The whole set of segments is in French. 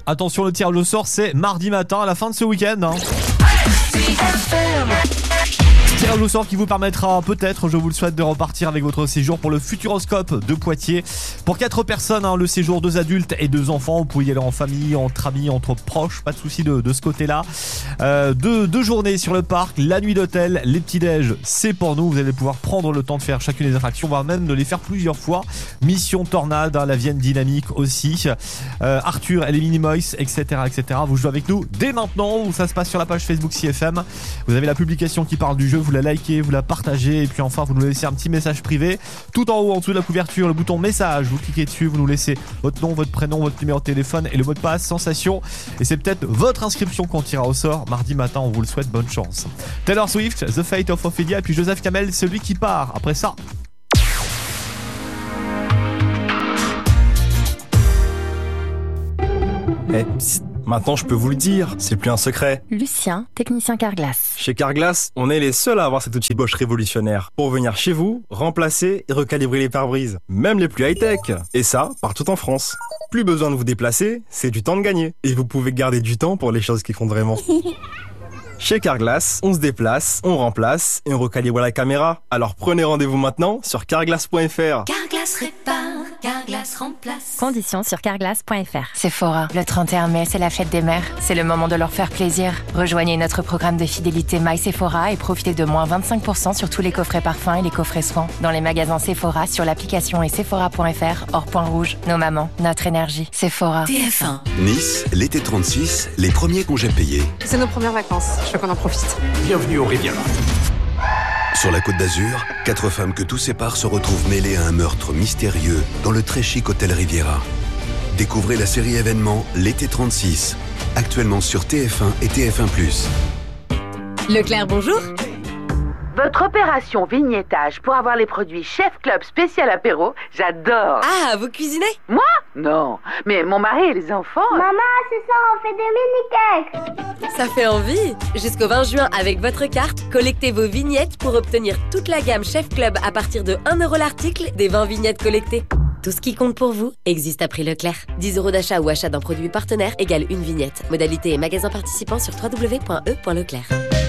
Attention, le tirage au sort, c'est mardi matin à la fin de ce week-end. Tirage au sort qui vous permettra peut-être, je vous le souhaite, de repartir avec votre séjour pour le Futuroscope de Poitiers. Pour 4 personnes, le séjour 2 adultes et 2 enfants. Vous pouvez y aller en famille, entre amis, entre proches, pas de souci de ce côté-là. Deux journées sur le parc, la nuit d'hôtel, les petits-déj, c'est pour nous. Vous allez pouvoir prendre le temps de faire chacune des attractions, voire même de les faire plusieurs fois. Mission Tornade, la Vienne dynamique aussi. Arthur et les Minimoys, etc., etc. Vous jouez avec nous dès maintenant. Ça se passe sur la page Facebook CFM. Vous avez la publication qui parle du jeu. Vous la likez, vous la partagez et puis enfin vous nous laissez un petit message privé tout en haut en dessous de la couverture, le bouton message, vous cliquez dessus, vous nous laissez votre nom, votre prénom, votre numéro de téléphone et le mot de passe sensation et c'est peut-être votre inscription qu'on tirera au sort mardi matin, on vous le souhaite, bonne chance. Taylor Swift, The Fate of Ophelia et puis Joseph Kamel, celui qui part après ça. Psst. Maintenant, je peux vous le dire, c'est plus un secret. Lucien, technicien Carglass. Chez Carglass, on est les seuls à avoir cet outil Bosch révolutionnaire pour venir chez vous, remplacer et recalibrer les pare-brises, même les plus high-tech. Et ça, partout en France. Plus besoin de vous déplacer, c'est du temps de gagner. Et vous pouvez garder du temps pour les choses qui comptent vraiment. Chez Carglass, on se déplace, on remplace et on recalibre la caméra. Alors prenez rendez-vous maintenant sur carglass.fr. Carglass répare, Carglass remplace. Conditions sur carglass.fr. Sephora, le 31 mai, c'est la fête des mères. C'est le moment de leur faire plaisir. Rejoignez notre programme de fidélité My Sephora et profitez de moins 25% sur tous les coffrets parfums et les coffrets soins. Dans les magasins Sephora, sur l'application et sephora.fr, hors point rouge. Nos mamans, notre énergie. Sephora. TF1. Nice, l'été 36, les premiers congés payés. C'est nos premières vacances, je veux qu'on en profite. Bienvenue au Riviera. Sur la Côte d'Azur, 4 femmes que tout sépare se retrouvent mêlées à un meurtre mystérieux dans le très chic hôtel Riviera. Découvrez la série événement L'été 36, actuellement sur TF1 et TF1+. Leclerc, bonjour. Votre opération vignettage pour avoir les produits Chef Club spécial apéro, j'adore. Ah, vous cuisinez? Moi? Non, mais mon mari et les enfants... Maman, ce soir on fait des mini-cakes. Ça fait envie. Jusqu'au 20 juin, avec votre carte, collectez vos vignettes pour obtenir toute la gamme Chef Club à partir de 1 € l'article des 20 vignettes collectées. Tout ce qui compte pour vous existe à prix Leclerc. 10 € d'achat ou achat d'un produit partenaire égale une vignette. Modalité et magasin participant sur www.e.leclerc.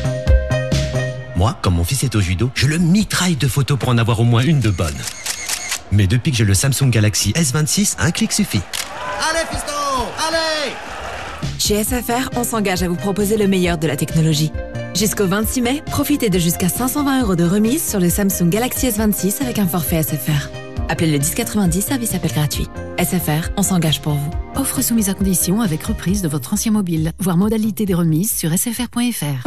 Moi, quand mon fils est au judo, je le mitraille de photos pour en avoir au moins une de bonne. Mais depuis que j'ai le Samsung Galaxy S26, un clic suffit. Allez, fiston, allez! Chez SFR, on s'engage à vous proposer le meilleur de la technologie. Jusqu'au 26 mai, profitez de jusqu'à 520 € de remise sur le Samsung Galaxy S26 avec un forfait SFR. Appelez le 1090, service appel gratuit. SFR, on s'engage pour vous. Offre soumise à condition avec reprise de votre ancien mobile. Voir modalité des remises sur sfr.fr.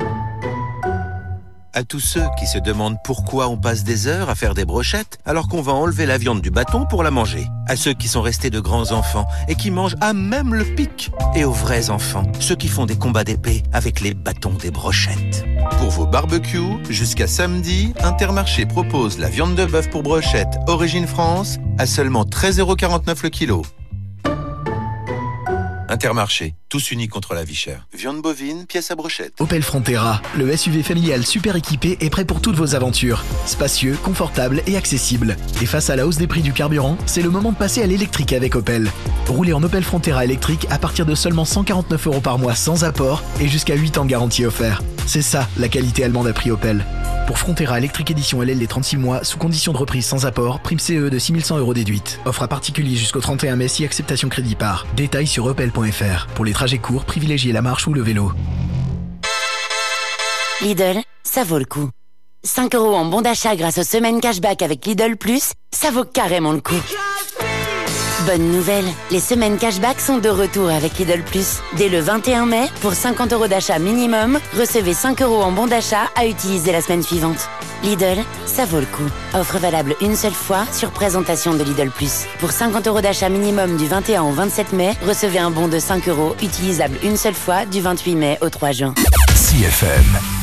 À tous ceux qui se demandent pourquoi on passe des heures à faire des brochettes alors qu'on va enlever la viande du bâton pour la manger. À ceux qui sont restés de grands enfants et qui mangent à même le pic. Et aux vrais enfants, ceux qui font des combats d'épée avec les bâtons des brochettes. Pour vos barbecues, jusqu'à samedi, Intermarché propose la viande de bœuf pour brochette Origine France à seulement 13,49 € le kilo. Intermarché, tous unis contre la vie chère. Viande bovine, pièce à brochette. Opel Frontera, le SUV familial super équipé est prêt pour toutes vos aventures. Spacieux, confortable et accessible. Et face à la hausse des prix du carburant, c'est le moment de passer à l'électrique avec Opel. Roulez en Opel Frontera électrique à partir de seulement 149 € par mois sans apport et jusqu'à 8 ans de garantie offert. C'est ça, la qualité allemande à prix Opel. Pour Frontera électrique édition LL les 36 mois, sous condition de reprise sans apport, prime CE de 6100 € déduite. Offre à particulier jusqu'au 31 mai si acceptation crédit par. Détails sur opel.fr. Pour les trajets courts, privilégiez la marche ou le vélo. Lidl, ça vaut le coup. 5 € en bon d'achat grâce aux semaines cashback avec Lidl Plus, ça vaut carrément le coup. Bonne nouvelle, les semaines cashback sont de retour avec Lidl Plus. Dès le 21 mai, pour 50 € d'achat minimum, recevez 5 € en bon d'achat à utiliser la semaine suivante. Lidl, ça vaut le coup. Offre valable une seule fois sur présentation de Lidl Plus. Pour 50 € d'achat minimum du 21 au 27 mai, recevez un bon de 5 € utilisable une seule fois du 28 mai au 3 juin. CFM.